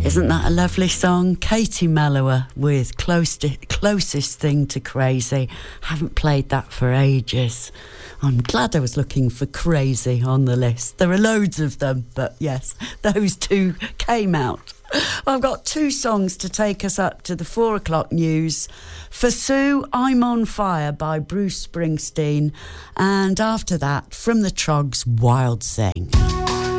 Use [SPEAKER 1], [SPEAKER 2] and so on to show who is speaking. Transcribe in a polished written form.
[SPEAKER 1] Isn't that a lovely song? Katie Mellower with Closest Thing to Crazy. Haven't played that for ages. I'm glad I was looking for Crazy on the list. There are loads of them, but yes, those two came out. I've got two songs to take us up to the 4 o'clock news. For Sue, I'm on Fire by Bruce Springsteen. And after that, from the Trogs, Wild Sing.